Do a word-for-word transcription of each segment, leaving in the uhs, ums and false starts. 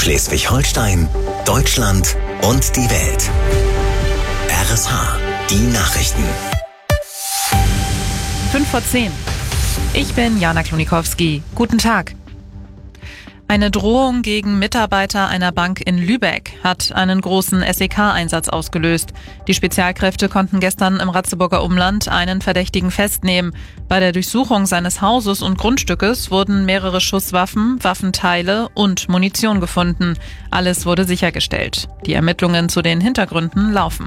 Schleswig-Holstein, Deutschland und die Welt. R S H, die Nachrichten. fünf vor zehn. Ich bin Jana Klonikowski. Guten Tag. Eine Drohung gegen Mitarbeiter einer Bank in Lübeck hat einen großen S E K-Einsatz ausgelöst. Die Spezialkräfte konnten gestern im Ratzeburger Umland einen Verdächtigen festnehmen. Bei der Durchsuchung seines Hauses und Grundstückes wurden mehrere Schusswaffen, Waffenteile und Munition gefunden. Alles wurde sichergestellt. Die Ermittlungen zu den Hintergründen laufen.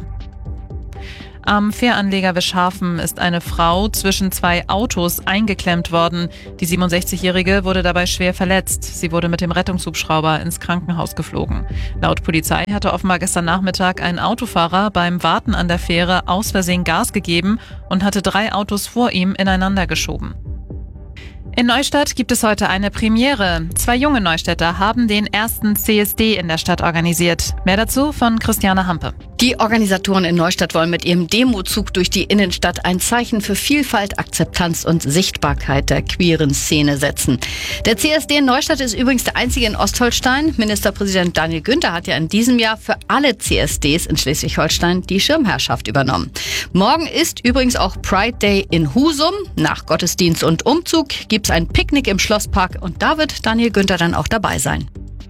Am Fähranleger Wischhafen ist eine Frau zwischen zwei Autos eingeklemmt worden. Die siebenundsechzigjährige wurde dabei schwer verletzt. Sie wurde mit dem Rettungshubschrauber ins Krankenhaus geflogen. Laut Polizei hatte offenbar gestern Nachmittag ein Autofahrer beim Warten an der Fähre aus Versehen Gas gegeben und hatte drei Autos vor ihm ineinander geschoben. In Neustadt gibt es heute eine Premiere. Zwei junge Neustädter haben den ersten C S D in der Stadt organisiert. Mehr dazu von Christiane Hampe. Die Organisatoren in Neustadt wollen mit ihrem Demozug durch die Innenstadt ein Zeichen für Vielfalt, Akzeptanz und Sichtbarkeit der queeren Szene setzen. Der C S D in Neustadt ist übrigens der einzige in Ostholstein. Ministerpräsident Daniel Günther hat ja in diesem Jahr für alle C S Ds in Schleswig-Holstein die Schirmherrschaft übernommen. Morgen ist übrigens auch Pride Day in Husum. Nach Gottesdienst und Umzug gibt es ein Picknick im Schlosspark und da wird Daniel Günther dann auch dabei sein.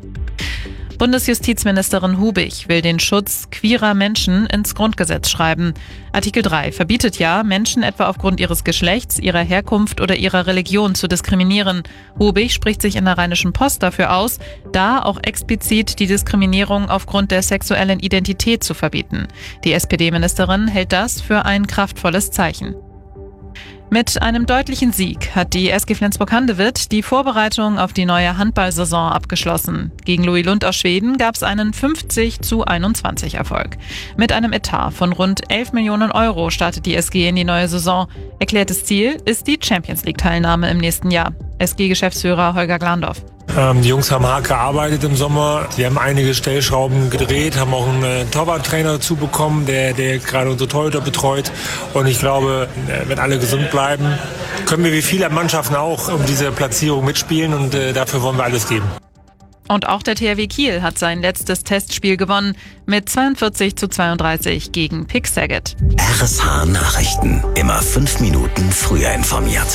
Bundesjustizministerin Hubig will den Schutz queerer Menschen ins Grundgesetz schreiben. Artikel drei verbietet ja, Menschen etwa aufgrund ihres Geschlechts, ihrer Herkunft oder ihrer Religion zu diskriminieren. Hubig spricht sich in der Rheinischen Post dafür aus, da auch explizit die Diskriminierung aufgrund der sexuellen Identität zu verbieten. Die S P D-Ministerin hält das für ein kraftvolles Zeichen. Mit einem deutlichen Sieg hat die S G Flensburg-Handewitt die Vorbereitung auf die neue Handballsaison abgeschlossen. Gegen Louis Lund aus Schweden gab es einen fünfzig zu einundzwanzig Erfolg. Mit einem Etat von rund elf Millionen Euro startet die S G in die neue Saison. Erklärtes Ziel ist die Champions-League-Teilnahme im nächsten Jahr. S G-Geschäftsführer Holger Glandorf. Ähm, die Jungs haben hart gearbeitet im Sommer. Die haben einige Stellschrauben gedreht, haben auch einen äh, Torwarttrainer dazu bekommen, der, der gerade unsere Torhüter betreut. Und ich glaube, äh, wenn alle gesund bleiben, können wir wie viele Mannschaften auch um diese Platzierung mitspielen und äh, dafür wollen wir alles geben. Und auch der T H W Kiel hat sein letztes Testspiel gewonnen mit zweiundvierzig zu zweiunddreißig gegen Pick Saget. R S H Nachrichten, immer fünf Minuten früher informiert.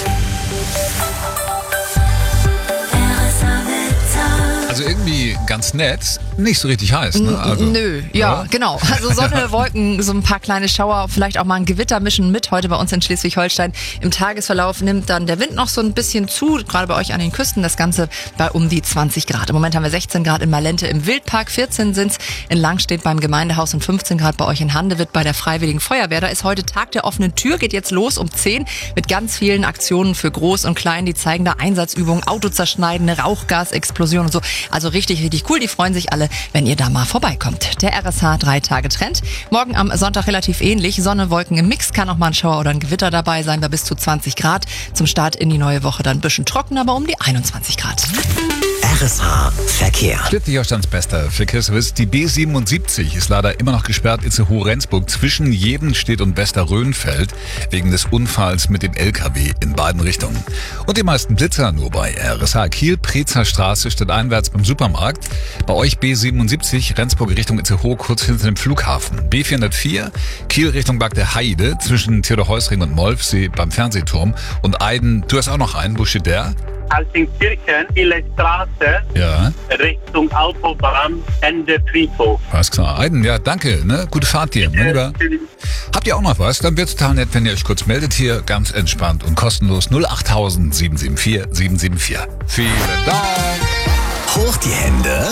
Also irgendwie ganz nett, nicht so richtig heiß, ne? Also, Nö, ja, ja, genau. Also Sonne, Wolken, so ein paar kleine Schauer, vielleicht auch mal ein Gewitter mischen mit heute bei uns in Schleswig-Holstein. Im Tagesverlauf nimmt dann der Wind noch so ein bisschen zu, gerade bei euch an den Küsten, das Ganze bei um die zwanzig Grad. Im Moment haben wir sechzehn Grad in Malente im Wildpark, vierzehn sind's in Langstedt beim Gemeindehaus und fünfzehn Grad bei euch in Handewitt bei der Freiwilligen Feuerwehr. Da ist heute Tag der offenen Tür, geht jetzt los um zehn mit ganz vielen Aktionen für Groß und Klein. Die zeigen da Einsatzübungen, Auto zerschneiden, eine Rauchgasexplosion und so. Also richtig, richtig cool. Die freuen sich alle, wenn ihr da mal vorbeikommt. Der R S H drei Tage Trend. Morgen am Sonntag relativ ähnlich. Sonne, Wolken im Mix. Kann auch mal ein Schauer oder ein Gewitter dabei sein bei bis zu zwanzig Grad. Zum Start in die neue Woche dann ein bisschen trocken, aber um die einundzwanzig Grad. R S H Verkehr. Schleswig-Holsteins bester Verkehrsservice. Die B siebenundsiebzig ist leider immer noch gesperrt Itzehoe-Rendsburg zwischen Jedenstedt und Westerrönfeld wegen des Unfalls mit dem L K W in beiden Richtungen. Und die meisten Blitzer nur bei R S H Kiel, Prezer Straße stadteinwärts beim Supermarkt. Bei euch B siebenundsiebzig, Rendsburg Richtung Itzehoe, kurz hinter dem Flughafen. B vierhundertvier, Kiel Richtung Bad der Heide zwischen Theodor-Heuss-Ring und Molfsee beim Fernsehturm. Und Eiden, du hast auch noch einen, wo steht der? Altenkirchen, Kieler Straße, Ja. Richtung Autobahn, Ende Friedhof. Alles klar. Eiden, ja, danke, ne? Gute Fahrt dir, mein Lieber. Habt ihr auch noch was? Dann wird's total nett, wenn ihr euch kurz meldet hier, ganz entspannt und kostenlos null acht null sieben sieben vier sieben sieben vier. Vielen Dank. Hoch die Hände.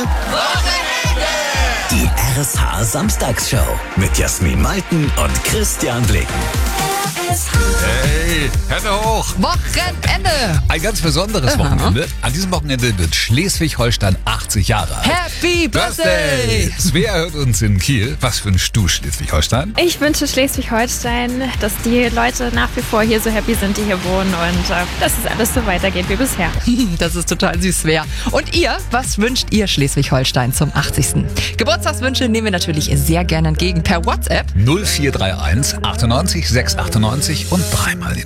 Die R S H Samstagsshow mit Jasmin Malten und Christian Blicken. Hey, Hände hoch. Wochenende. Ein ganz besonderes Aha. Wochenende. An diesem Wochenende wird Schleswig-Holstein achtzig Jahre alt. Happy Birthday. Svea hört uns in Kiel. Was für ein Stu Schleswig-Holstein. Ich wünsche Schleswig-Holstein, dass die Leute nach wie vor hier so happy sind, die hier wohnen und äh, dass es alles so weitergeht wie bisher. Das ist total süß, Svea. Und ihr, was wünscht ihr Schleswig-Holstein zum achtzigsten Geburtstagswünsche nehmen wir natürlich sehr gerne entgegen per WhatsApp. null vier drei eins achtundneunzig sechs achtundneunzig und dreimal die